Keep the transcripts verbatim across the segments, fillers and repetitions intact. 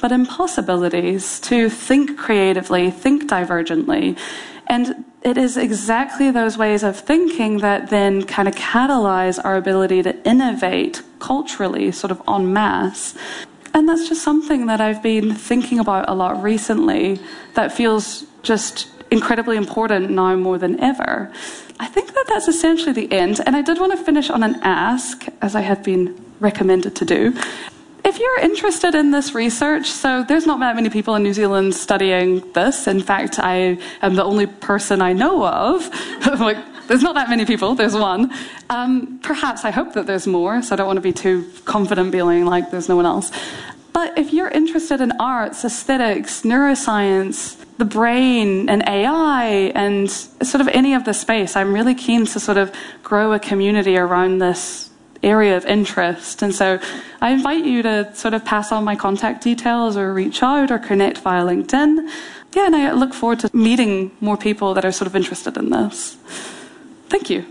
but in possibilities, to think creatively, think divergently. And it is exactly those ways of thinking that then kind of catalyze our ability to innovate culturally, sort of en masse. And that's just something that I've been thinking about a lot recently that feels just incredibly important now more than ever. I think that that's essentially the end. And I did want to finish on an ask, as I have been recommended to do. If you're interested in this research, so there's not that many people in New Zealand studying this. In fact, I am the only person I know of. Like, there's not that many people, there's one. Um, perhaps I hope that there's more, so I don't want to be too confident feeling like there's no one else. But if you're interested in arts, aesthetics, neuroscience, the brain and A I and sort of any of the space, I'm really keen to sort of grow a community around this area of interest. And so I invite you to sort of pass on my contact details or reach out or connect via LinkedIn. Yeah, and I look forward to meeting more people that are sort of interested in this. Thank you.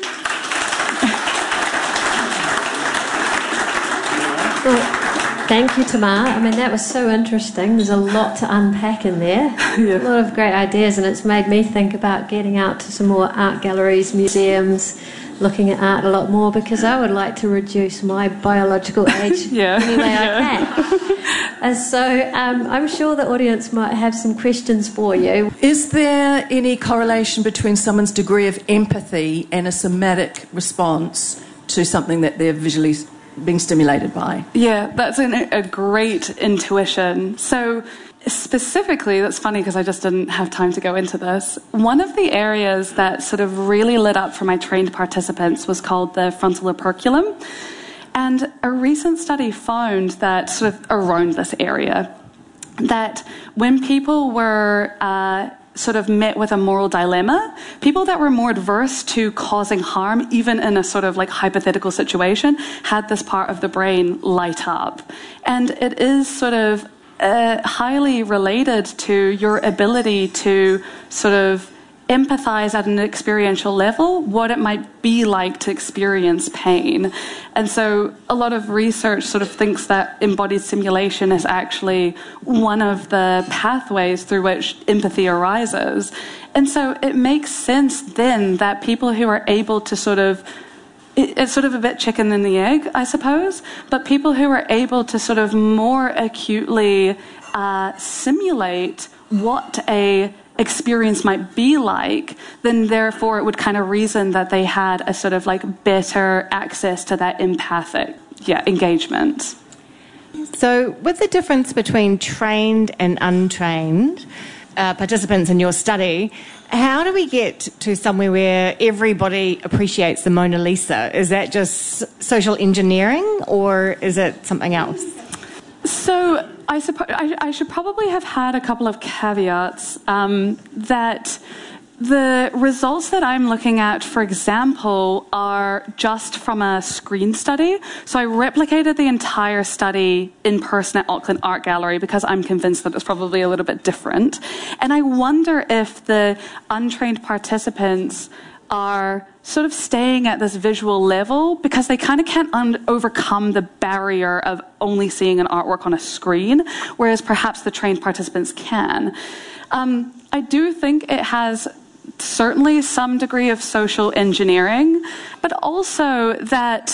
Well, thank you, Tamar. I mean, that was so interesting. There's a lot to unpack in there. Yeah. A lot of great ideas, and it's made me think about getting out to some more art galleries, museums, looking at art a lot more, because I would like to reduce my biological age yeah. any way yeah. I can. And so um, I'm sure the audience might have some questions for you. Is there any correlation between someone's degree of empathy and a somatic response to something that they're visually being stimulated by? Yeah, that's an, a great intuition. So specifically, that's funny because I just didn't have time to go into this. One of the areas that sort of really lit up for my trained participants was called the frontal operculum. And a recent study found that sort of around this area, that when people were uh, sort of met with a moral dilemma, people that were more adverse to causing harm, even in a sort of like hypothetical situation, had this part of the brain light up. And it is sort of Uh, highly related to your ability to sort of empathize at an experiential level, what it might be like to experience pain. And so a lot of research sort of thinks that embodied simulation is actually one of the pathways through which empathy arises. And so it makes sense then that people who are able to sort of it's sort of a bit chicken and the egg, I suppose, but people who are able to sort of more acutely uh, simulate what a experience might be like, then therefore it would kind of reason that they had a sort of like better access to that empathic yeah, engagement. So with the difference between trained and untrained uh, participants in your study, how do we get to somewhere where everybody appreciates the Mona Lisa? Is that just social engineering, or is it something else? So I suppose I, I should probably have had a couple of caveats. Um, that the results that I'm looking at, for example, are just from a screen study. So I replicated the entire study in person at Auckland Art Gallery because I'm convinced that it's probably a little bit different. And I wonder if the untrained participants are sort of staying at this visual level because they kind of can't un- overcome the barrier of only seeing an artwork on a screen, whereas perhaps the trained participants can. Um, I do think it has certainly some degree of social engineering, but also that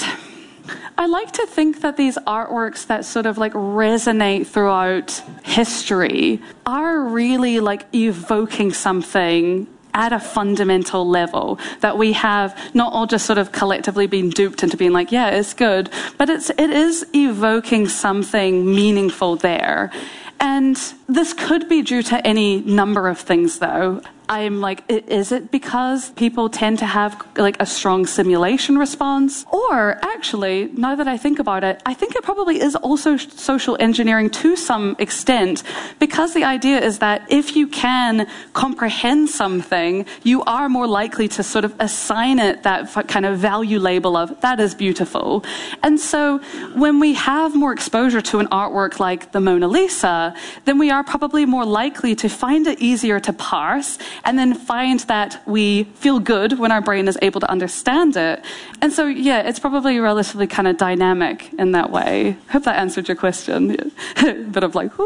I like to think that these artworks that sort of like resonate throughout history are really like evoking something at a fundamental level, that we have not all just sort of collectively been duped into being like, yeah, it's good, but it's, it is evoking something meaningful there. And this could be due to any number of things, though. I'm like, is it because people tend to have like a strong simulation response? Or actually, now that I think about it, I think it probably is also social engineering to some extent, because the idea is that if you can comprehend something, you are more likely to sort of assign it that kind of value label of, that is beautiful. And so when we have more exposure to an artwork like the Mona Lisa, then we are probably more likely to find it easier to parse, and then find that we feel good when our brain is able to understand it. And so, yeah, it's probably relatively kind of dynamic in that way. I hope that answered your question. Bit of like,